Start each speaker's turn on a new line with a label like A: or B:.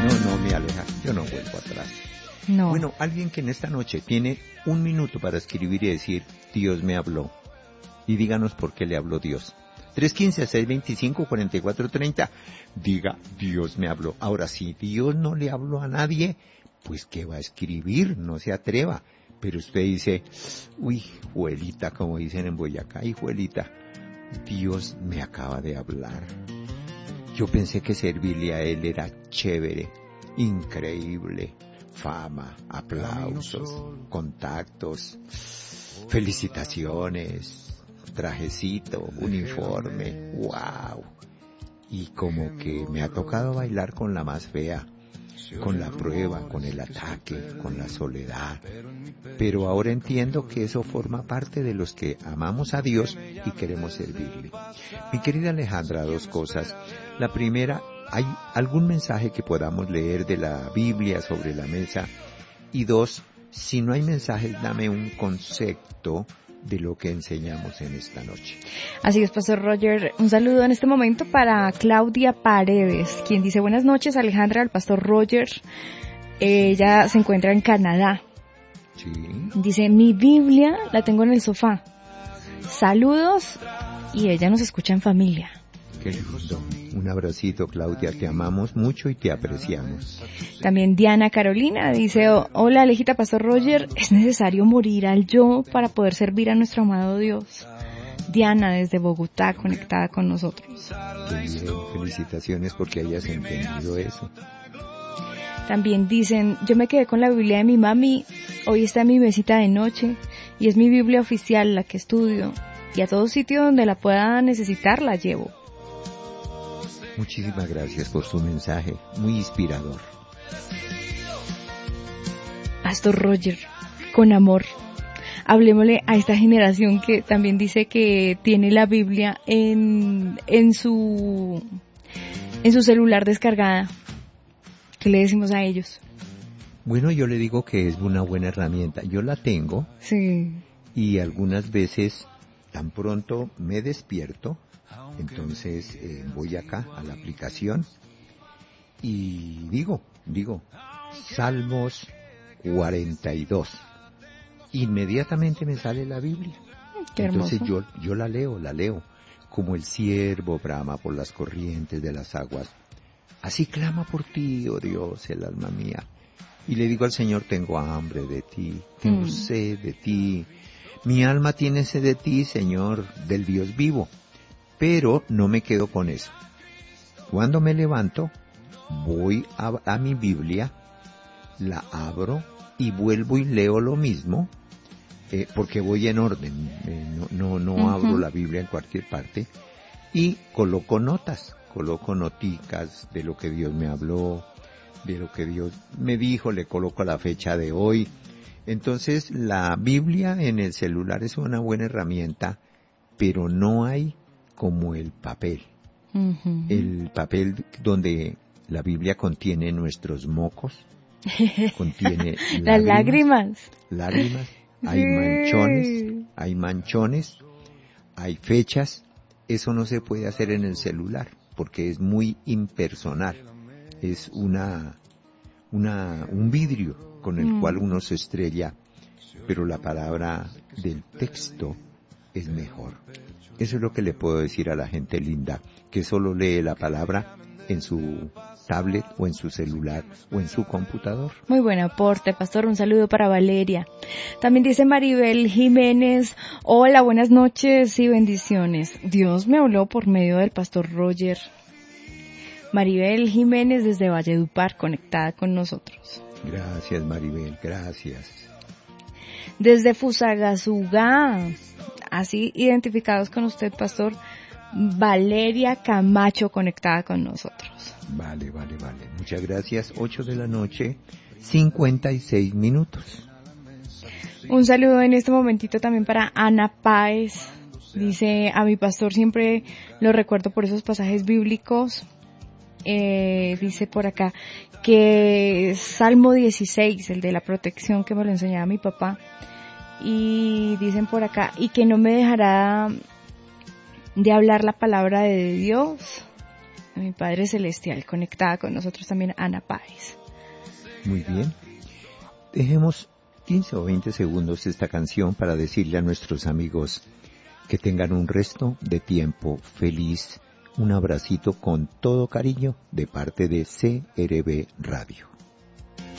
A: No, me aleja, yo no vuelvo atrás.
B: No.
A: Bueno, alguien que en esta noche tiene 1 minuto para escribir y decir, Dios me habló. Y díganos por qué le habló Dios. 315-625-4430. Diga, Dios me habló. Ahora, si Dios no le habló a nadie, pues ¿qué va a escribir? No se atreva. Pero usted dice, uy, juelita, como dicen en Boyacá, y juelita, Dios me acaba de hablar. Yo pensé que servirle a Él era chévere, increíble, fama, aplausos, contactos, felicitaciones, trajecito, uniforme, wow. Y como que me ha tocado bailar con la más fea, con la prueba, con el ataque, con la soledad. Pero ahora entiendo que eso forma parte de los que amamos a Dios y queremos servirle. Mi querida Alejandra, 2 cosas. La primera, ¿hay algún mensaje que podamos leer de la Biblia sobre la mesa? Y 2, si no hay mensajes, dame un concepto de lo que enseñamos en esta noche.
B: Así es, Pastor Roger. Un saludo en este momento para Claudia Paredes, quien dice, buenas noches, Alejandra, al Pastor Roger. Ella se encuentra en Canadá.
A: Sí.
B: Dice, mi Biblia la tengo en el sofá. Saludos, y ella nos escucha en familia.
A: Qué lindo. Un abracito, Claudia, te amamos mucho y te apreciamos.
B: También Diana Carolina dice, hola Alejita, Pastor Roger, ¿es necesario morir al yo para poder servir a nuestro amado Dios? Diana desde Bogotá, conectada con nosotros.
A: Qué bien, felicitaciones porque hayas entendido eso.
B: También dicen, yo me quedé con la Biblia de mi mami, hoy está en mi mesita de noche, y es mi Biblia oficial la que estudio, y a todo sitio donde la pueda necesitar la llevo.
A: Muchísimas gracias por su mensaje, muy inspirador.
B: Pastor Roger, con amor, hablemosle a esta generación que también dice que tiene la Biblia en su celular descargada. ¿Qué le decimos a ellos?
A: Bueno, yo le digo que es una buena herramienta. Yo la tengo.
B: Sí.
A: Y algunas veces, tan pronto me despierto, entonces voy acá a la aplicación y digo, Salmos 42. Inmediatamente me sale la Biblia.
B: Qué hermoso.
A: Entonces yo la leo, como el siervo brama por las corrientes de las aguas. Así clama por ti, oh Dios, el alma mía. Y le digo al Señor, tengo hambre de ti, tengo sed de ti. Mi alma tiene sed de ti, Señor, del Dios vivo. Pero no me quedo con eso. Cuando me levanto, voy a mi Biblia, la abro y vuelvo y leo lo mismo, porque voy en orden. No abro la Biblia en cualquier parte. Y coloco noticas de lo que Dios me habló, de lo que Dios me dijo, le coloco la fecha de hoy. Entonces, la Biblia en el celular es una buena herramienta, pero no hay como el papel. El papel donde la Biblia contiene nuestros mocos, contiene
B: las lágrimas.
A: Hay manchones, hay fechas. Eso no se puede hacer en el celular porque es muy impersonal. Es un vidrio con el cual uno se estrella, pero la palabra del texto es mejor. Eso es lo que le puedo decir a la gente linda, que solo lee la palabra en su tablet o en su celular o en su computador.
B: Muy buen aporte, Pastor. Un saludo para Valeria. También dice Maribel Jiménez, hola, buenas noches y bendiciones. Dios me habló por medio del Pastor Roger. Maribel Jiménez desde Valledupar, conectada con nosotros.
A: Gracias, Maribel, gracias.
B: Desde Fusagasugá, así identificados con usted, Pastor, Valeria Camacho, conectada con nosotros.
A: Vale. Muchas gracias. 8:56 a.m.
B: Un saludo en este momentito también para Ana Páez. Dice, a mi pastor siempre lo recuerdo por esos pasajes bíblicos. Dice por acá que Salmo 16, el de la protección, que me lo enseñaba mi papá. Y dicen por acá, y que no me dejará de hablar la palabra de Dios. a mi Padre Celestial, conectada con nosotros también Ana Páez.
A: Muy bien. Dejemos 15 o 20 segundos esta canción para decirle a nuestros amigos que tengan un resto de tiempo feliz. Un abracito con todo cariño de parte de CRB Radio.